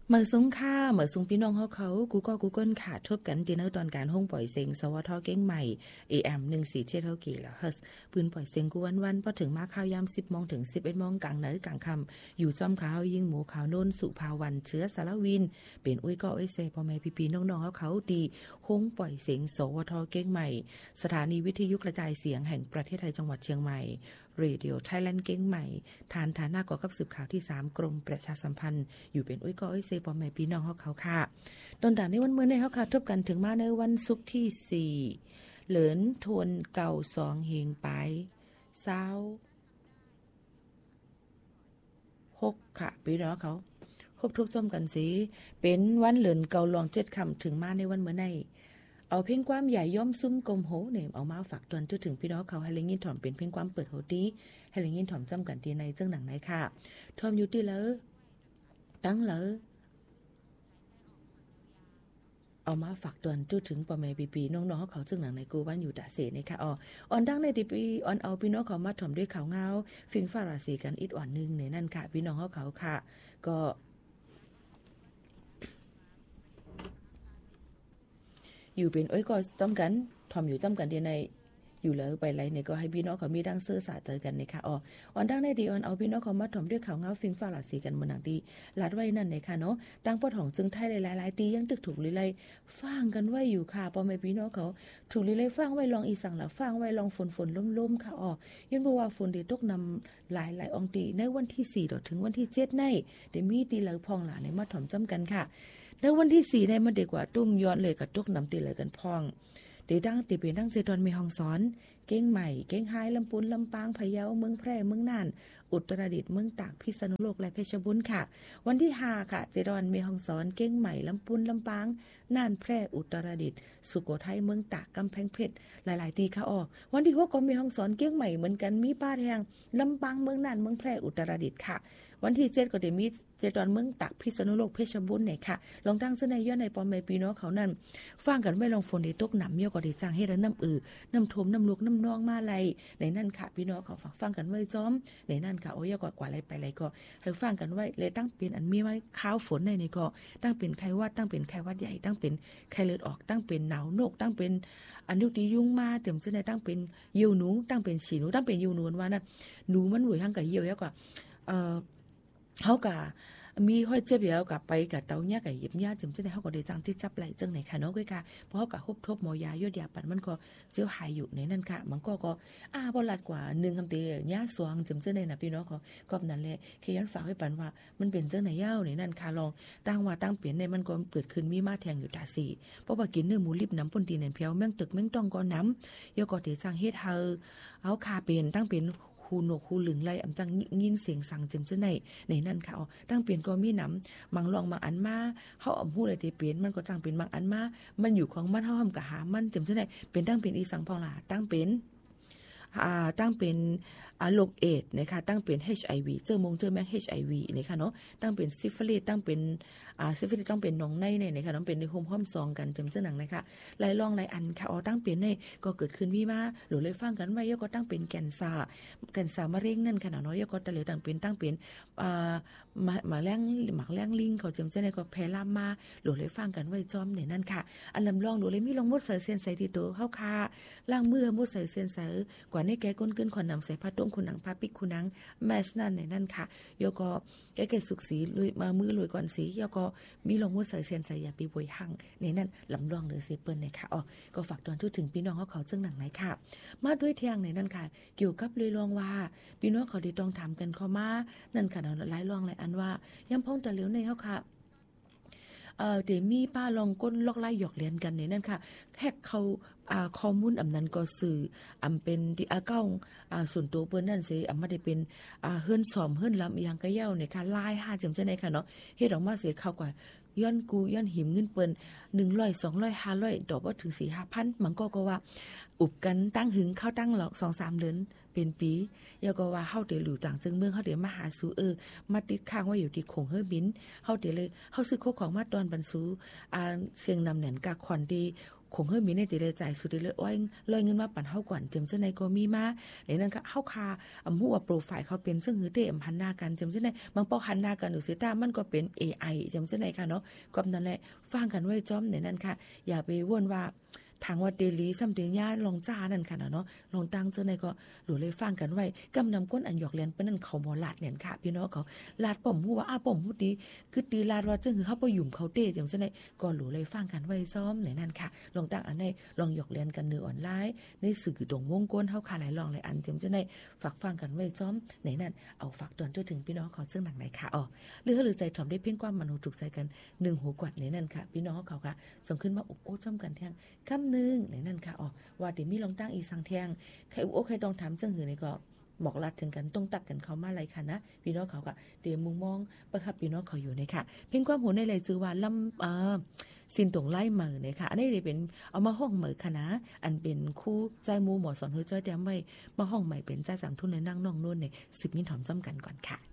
เมื่อสูงค่าเมื่อสูงพี่น้องเขากูก็กูเกิลค่ะทบกันดีเนอร์ตอนการห้องปล่อยเสียงสวทเก้งใหม่ AM 147เท่ากี่แล้วเฮิร์สปืนปล่อยเสียงกูวันพอถึงมาข้าวยาม10 โมงถึง 11 โมงกลางเนื้อกลางคำอยู่จอมขาวยิงหมูขาวโน่นสุภาวันเชื้อสารวินเป็นอุ้ยก็อุ้ยเซพ่อแม่พี่น้องเขาดีห้องปล่อยเสียงสวทเก้งใหม่สถานีวิทยุกระจายเสียงแห่งประเทศไทยจังหวัดเชียงใหม่Radio Thailand เก้งใหม่ฐานหน้าก่อกับสืบข่าวที่3กรมประชาสัมพันธ์อยู่เป็นอุ้ยก็อุ้ยเซพ่อแม่พี่น้องเขาค่ะตอนต่างในวันมื้อในเขาค่ะทบกันถึงมาในวันศุกร์ที่4เหลินทวนเก่า2เฮงไป26ค่ะพี่น้องเขาครบทุกจมกันสิเป็นวันเหลินเก่าลอง7ค่ำถึงมาในวันมื้อในเอาเพลงความใหญ่ย่อมซุ้มกลมโหเนี่ยเอามาฝากตอนจนถึงพี่น้องเขาให้เล่นยินถ่อมเป็นเพลงความเปิดโหดีให้เล่นยินถ่อมจำกันที่ในเจ้งหนังไหนค่ะถ่อมอยู่ที่แล้วตั้งแล้วเอามาฝากตอนจุดถึงปอแม่ปีน้องๆเขาจึงหนังในกูวันอยู่ตาเสนะคะออนดังในดิปีออนเอาพี่น้องเขามาถ่อมด้วยข่าวเงาฟิงฟ้าราศีกันอีกอ่อนนึงในนั่นค่ะพี่น้องเขาค่ะก็อยู่เป็นก็จำกันทอมอยู่จำกันเดียวในอยู่แล้วไปไรเนี่ยก็ให้พี่น้องเขามีดังเสื้อสาเจอกันนะคะออนดังในดีออนเอาพี่น้องเขามาถ่อมด้วยข่าวเงาฟิงฟ้าราศีกันเมื่อนักดีลาดไว้นั่นนะคะเนาะตั้งปอดของจึงไทยหลายๆตียังตึกถูกเลยฟังกันไว้อยู่ค่ะพ่อแม่พี่น้องเขาถูกเลยฟังไว้ลองอีสังละฟังไว้ลองฝนล้มๆค่ะยันบอกว่าฝนได้ตกนำหลายองตีในวันที่4ถึงวันที่7ในเดี๋ยวมีตีเหลือพองหลาในมาถ่อมจำกันค่ะแล้ววันที่4ได้มันเด็กว่าตุ้มย้อนเลยกับตกนำตีเลยกันพองเดดังติเป็นดังเจตอนมีห้องสอนเก้งใหม่เก้งไฮลำพูนลำปางพะเยาเมืองแพร่เมืองน่านอุตรดิตถ์เมืองตากพิษณุโลกและเพชรบูรณ์ค่ะวันที่5ค่ะเจตอนมีห้องสอนเก้งใหม่ลำพูนลำปางน่านแพร่อุตรดิตถ์สุโขทัยเมืองตากกำแพงเพชรหลายๆตีค่ะวันที่6ก็มีห้องสอนเก้งใหม่เหมือนกันมีป้าแทงลำปางเมืองน่านเมืองแพร่อุตรดิตถ์ค่ะวันที่7ก็ได้มีเจตอนเมืองตากพิษณุโลกเพชรบูรณ์เนี่ยค่ะลองตั้งเสนอย้อนในปอมแม่พี่น้องเขานั่นฟังกันไว้ลองฝนได้ตกหนำเยอะก็ได้จ้างเฮ็ดน้ำน้ำท่วมน้ำลุกน้ำนองมาไหลในนั่นค่ะพี่น้องเขาฟังกันไว้จ้อมในนั่นค่ะโอ้ยกว่าอะไรไปอะไรก็ให้ฟังกันไว้เลยตั้งเป็นอันมีไว้ข้าวฝนในนี่ก็ตั้งเป็นไข้หวัดตั้งเป็นไข้หวัดใหญ่ตั้งเป็นไข้เลือดออกตั้งเป็นหนาวนกตั้งเป็นอันยุติยุ่งมาเต็มจะได้ตั้งเป็นเหี่ยวหนูตั้งเป็นฉีหนูตั้งเป็นเหี่ยวหนูว่านั่นหนูมันหวยหั่งกับเหี่ยวแล้วก็เฮากะมีห้อยเจ็บแล้วกับไปกับเตาเนี่ยกับหยิบเนี่ยจึงจะได้เฮาก็ได้จังที่จับไหลจังไหนค่ะเนาะก้อยค่ะเพราะเฮาก็ฮบทบหมอยายดยาปันมันก็เจียวหายอยู่ในนั่นค่ะมันก็บ่ลัดกว่า1คำเตยาสวงจึงจะได้น่ะพี่น้องก็นั้นแหละแค่ย้อนฝากไว้ปันว่ามันเป็นจังไหนยาวในนั่นค่ะลองตั้งว่าตั้งเปลี่ยนในมันก็เกิดขึ้นมีมาแทงอยู่ตาสีเพราะว่ากินเนื้อหมูลิบน้ำป่นตีนเพียวแม่งตึกแม่งต้องก็น้ำยก็ได้จังเฮ็ดเฮาเอาคาเป็นตั้งเป็นหูหนกหูหลึงไล่อำจังยินเสียงสั่งจึมจะในนั่นค่ะตั้งเปลี่ยนก็มีน้ำมังลองมังอันมาเฮาอำฮู้เลยที่เปลี่ยนมันก็จังเป็นมังอันมามันอยู่ของมันเฮาทำกะหามันจึมจะเป็นตั้งเป็นอีสังพองล่ะตั้งเป็นโรคเอดส์นะคะตั้งเป็น HIV เจอแม่ง HIV นะคะเนาะตั้งเป็นซิฟิลิสตั้งเป็นซิฟิลิสต้องเป็นหนองในนะคะน้องเป็นในโฮมห้อมซองกันจำเจ้าหนังนะคะหลายอันค่ะตั้งเป็นในก็เกิดขึ้นมีมาหรือเลยฟังกันไว้ก็ตั้งเป็นแคนเซาร์มะเร็งนั่นค่ะเนาะก็ตะเหลียวตั้งเป็นหมาแรงลิงเขาจำเจ้าในก็แพร่ลามมาหรือเลยฟังกันไว้จอมเนี่ยนั่นค่ะอันลำลองหรือเลยมีลองมดใส่เส้นใส่ที่ตัวเฮาค่ะล้างมือมดใส่เส้นใส่กว่าในแกก้นขึ้นขอนำใส่ผ้าต้งคุณหนังผ้าปิกคุณหนังแมชนั่นในนั่นค่ะยก็แกสุกสีลุยมามือลุยก่อนสียก็มีลงมุดใส่เซียนใส่อย่าปีบวยหังในนั้นลำลองหรือเซเปิลนะคะก็ฝากตอนทุกถึงพี่น้องเขาจึงหนังไหนค่ะมาด้วยเที่ยงในนั้นค่ะเกี่ยวกับเลยลองว่าพี่น้องเขาได้ต้องถามกันเข้ามานั่นค่ะหลายลองหลายอันว่าย่ำพ้องตะเหลียวในเขาค่ะเดี๋ยวมีป้าลองก้นลอกไล่หยอกเลียนกันเนี่ยนั่นค่ะแฮกเขาข้อมูลนั้นก็สื่อเป็นที่เก้าส่วนตัวเปิ้นนั่นสิไม่ได้เป็นเฮือนสอมเฮือนลำอีหยังกะเย้าเนี่ยค่ะลาย5จำจังได๋ค่ะเนาะเฮ็ดออกมาเสียเข้ากว่าย้อนหิมเงินเปิ้น100 200 500ดอกบ่ถึง 4-5,000 มันก็ว่าอุบกันตั้งหึงเข้าตั้งหรอก 2-3 เดือนเป็นปีแล้วก็ว่าเฮาได้หลู่จังจึงเมืองเฮาได้มาหาสู่มาติดค้างไว้อยู่ที่คงเฮอบินเฮาได้เลยเฮาซื้อของมาตอนบรรสูเสียงนำแหนกะขวัญดีคงเฮ้ยมีในตีเลยจ่ายสุดเลยอ้อยลอยเงินมาปั่นเฮาก่อนจำเจ้าในก็มีมาในนั้นค่ะเฮาคาหัวโปรไฟล์เขาเป็นซึ่งหือเตมหันหน้ากันจำเจ้าในบางปอหันหน้ากันอยู่สิตามันก็เป็น AI จำเจ้าในค่ะเนาะก็นั่นแหละฟังกันไว้จ้อมในนั้นค่ะอย่าไปว่นว่าทางว่าเดลีซัมเดียลองจ้านั่นค่ะเนาะลองตั้งเจ้าในก็หลุเลยฟังกันไว้กำนำก้นอันหยอกเลียนเป็นนั่นเขาบ่ลาดเนี่ยค่ะพี่น้องเขาลาดป่อมฮู้ว่าป่อมฮู้ดีคือตีลาดว่าจึงคือเฮาบ่ยุ่มเขาเต้จังซั่นได้ก็หลุเลยฟังกันไว้ซ้อมในนั้นค่ะลองตั้งอันให้ลองหยอกเลียนกันในออนไลน์ในสื่อตรงวงกลเฮาค่ะหลายลองหลายอันจังซั่นได้ฝากฟังกันไว้ซ้อมในนั้นเอาฝากตอนจนถึงพี่น้องเขาซึ่งหนังไหนค่ะหรือใจถ่อมได้เพ่งความมันหูถูกใจกัน1หูกวัดในนั้นค่ะพี่น้องเขาค่ะส่งขึ้นมาอกโอ้จ้ำกันเที่ยงคำนึงในนั้นค่ะว่าเดี๋ยวมีลองตั้งอีสังเที่ยงใครใครต้องถามจังหือนี่ก็บอกลัดถึงกันต้องตักกันเขามาอะไรค่ะนะพี่น้องเขาก็เตรียมมุงมองประคับพี่น้องเขาอยู่ในค่ะเพ่งความหูในเลยจือว่าลำสินตรงไล่มือเนี่ยค่ะอันนี้เลยเป็นเอามาห้องมือค่ะนะอันเป็นคู่ใจมูหมอสอนเฮ้ยจ้อยแต้มไว้มาห้องใหม่เป็นใจสั่งทุนในนั่งน้องนุ่นเนี่ย10 มิลถอมจ้ำกันก่อนค่ะ